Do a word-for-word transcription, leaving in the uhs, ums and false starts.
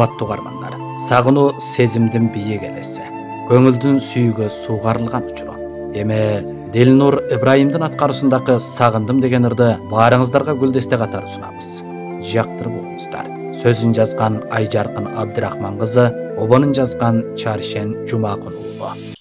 урматтуу угармандар, сагынуу сезимдин бийик элеси, көңүлдүн сүйүүгө суугарылган учуру. Эми Дилнур Ибраимдин аткаруусундагы "Сагындым" деген ырды баарыңыздарга гүлдесте катары сунабыз. Жактырып угуңуздар. Сөзүн жазган Айжаркын Абдырахман кызы, обонун жазган Чаршен Жумакун уулу.